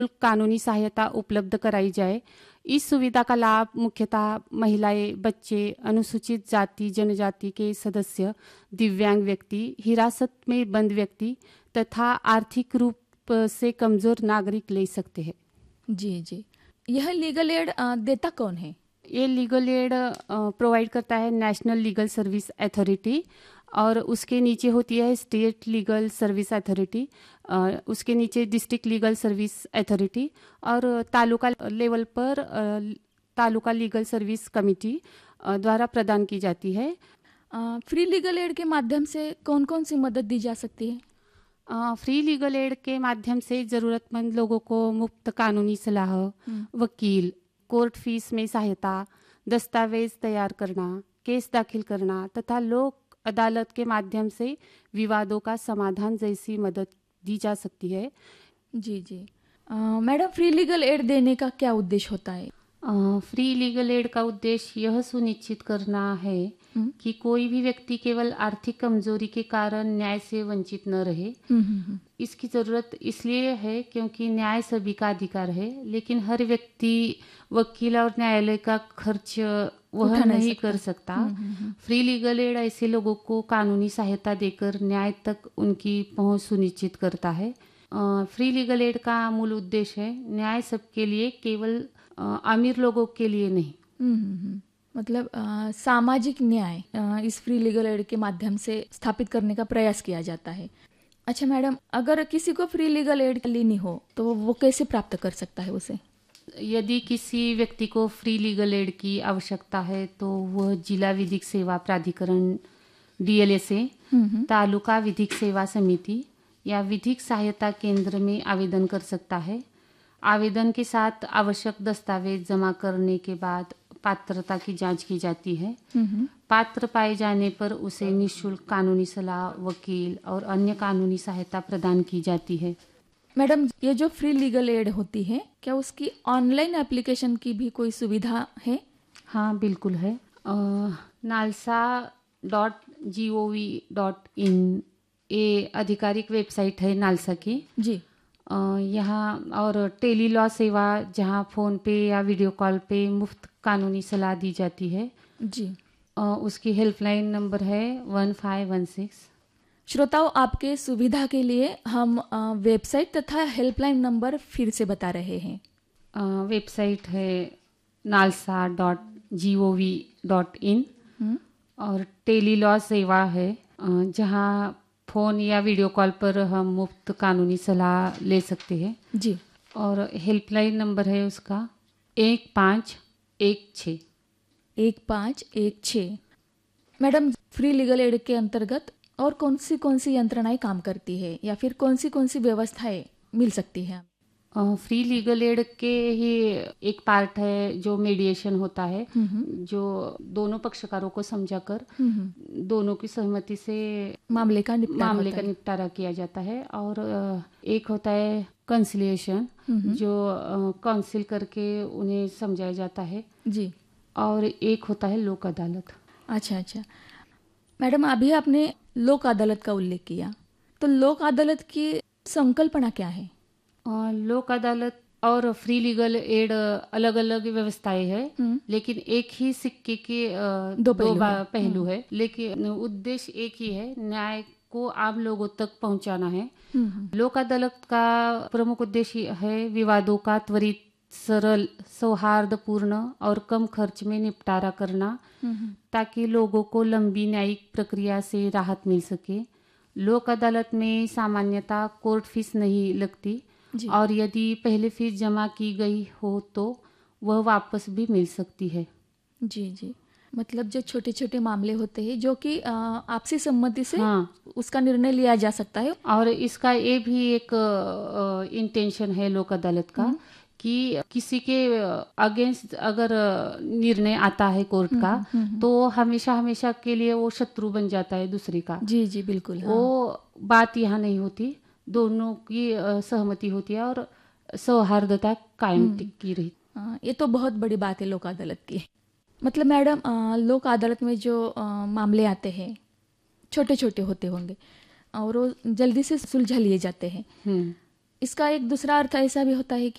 कानूनी सहायता उपलब्ध कराई जाए। इस सुविधा का लाभ मुख्यतः महिलाएं, बच्चे, अनुसूचित जाति जनजाति के सदस्य, दिव्यांग व्यक्ति, हिरासत में बंद व्यक्ति तथा आर्थिक रूप से कमजोर नागरिक ले सकते हैं। जी जी, यह लीगल एड देता कौन है? ये लीगल एड प्रोवाइड करता है नेशनल लीगल सर्विस अथॉरिटी, और उसके नीचे होती है स्टेट लीगल सर्विस अथॉरिटी, उसके नीचे डिस्ट्रिक्ट लीगल सर्विस अथॉरिटी, और तालुका लेवल पर तालुका लीगल सर्विस कमिटी द्वारा प्रदान की जाती है। फ्री लीगल एड के माध्यम से कौन कौन सी मदद दी जा सकती है? फ्री लीगल एड के माध्यम से ज़रूरतमंद लोगों को मुफ्त कानूनी सलाह, वकील, कोर्ट फीस में सहायता, दस्तावेज तैयार करना, केस दाखिल करना तथा लोक अदालत के माध्यम से विवादों का समाधान जैसी मदद दी जा सकती है। जी जी, मैडम फ्री लीगल एड देने का क्या उद्देश्य होता है? फ्री लीगल एड का उद्देश्य यह सुनिश्चित करना है कि कोई भी व्यक्ति केवल आर्थिक कमजोरी के कारण न्याय से वंचित न रहे। इसकी जरूरत इसलिए है क्योंकि न्याय सभी का अधिकार है, लेकिन हर व्यक्ति वकील और न्यायालय का खर्च वह नहीं कर सकता। फ्री लीगल एड ऐसे लोगों को कानूनी सहायता देकर न्याय तक उनकी पहुंच सुनिश्चित करता है। फ्री लीगल एड का मूल उद्देश्य है न्याय सबके लिए, केवल अमीर लोगों के लिए नहीं। मतलब सामाजिक न्याय इस फ्री लीगल एड के माध्यम से स्थापित करने का प्रयास किया जाता है। अच्छा मैडम, अगर किसी को फ्री लीगल एड लेनी हो तो वो कैसे प्राप्त कर सकता है उसे? यदि किसी व्यक्ति को फ्री लीगल एड की आवश्यकता है तो वह जिला विधिक सेवा प्राधिकरण DLSA, तालुका विधिक सेवा समिति या विधिक सहायता केंद्र में आवेदन कर सकता है। आवेदन के साथ आवश्यक दस्तावेज जमा करने के बाद पात्रता की जांच की जाती है। पात्र पाए जाने पर उसे निःशुल्क कानूनी सलाह, वकील और अन्य कानूनी सहायता प्रदान की जाती है। मैडम, ये जो फ्री लीगल एड होती है, क्या उसकी ऑनलाइन एप्लीकेशन की भी कोई सुविधा है? हाँ बिल्कुल है। nalsa.gov.in ये आधिकारिक वेबसाइट है नालसा की जी। यहाँ और टेली लॉ सेवा, जहाँ फ़ोन पे या वीडियो कॉल पे मुफ्त कानूनी सलाह दी जाती है जी। उसकी हेल्पलाइन नंबर है 1516। श्रोताओं, आपके सुविधा के लिए हम वेबसाइट तथा हेल्पलाइन नंबर फिर से बता रहे हैं। वेबसाइट है nalsa.gov.in और टेली लॉ सेवा है, जहाँ फ़ोन या वीडियो कॉल पर हम मुफ्त कानूनी सलाह ले सकते हैं जी। और हेल्पलाइन नंबर है उसका 1516। 1516। मैडम, फ्री लीगल एड के अंतर्गत और कौन सी यंत्रणाएं काम करती है या फिर कौन सी व्यवस्थाएं मिल सकती है? फ्री लीगल एड के ही एक पार्ट है जो मीडिएशन होता है, जो दोनों पक्षकारों को समझाकर दोनों की सहमति से मामले का निपटारा किया जाता है। और एक होता है कंसिलिएशन, जो काउंसिल करके उन्हें समझाया जाता है जी। और एक होता है लोक अदालत। अच्छा। मैडम, अभी आपने लोक अदालत का उल्लेख किया, तो लोक अदालत की संकल्पना क्या है? लोक अदालत और फ्री लीगल एड अलग अलग व्यवस्थाएं हैं, लेकिन एक ही सिक्के के दो पहलू है, लेकिन उद्देश्य एक ही है, न्याय को आम लोगों तक पहुंचाना है। लोक अदालत का प्रमुख उद्देश्य है विवादों का त्वरित, सरल, सौहार्दपूर्ण और कम खर्च में निपटारा करना, ताकि लोगों को लंबी न्यायिक प्रक्रिया से राहत मिल सके। लोक अदालत में सामान्यतः कोर्ट फीस नहीं लगती और यदि पहले फीस जमा की गई हो तो वह वापस भी मिल सकती है। जी। मतलब जो छोटे छोटे मामले होते हैं जो कि आपसी सम्मति से उसका निर्णय लिया जा सकता है। और इसका ये भी एक इंटेंशन है लोक अदालत का कि किसी के अगेंस्ट अगर निर्णय आता है कोर्ट का तो हमेशा के लिए वो शत्रु बन जाता है दूसरे का। जी बिल्कुल। वो बात यहाँ नहीं होती, दोनों की सहमति होती है और सौहार्दता कायम टिकी रही। ये तो बहुत बड़ी बात है लोक अदालत की। मतलब मैडम, लोक अदालत में जो मामले आते हैं छोटे छोटे होते होंगे और वो जल्दी से सुलझा लिए जाते हैं। इसका एक दूसरा अर्थ ऐसा भी होता है कि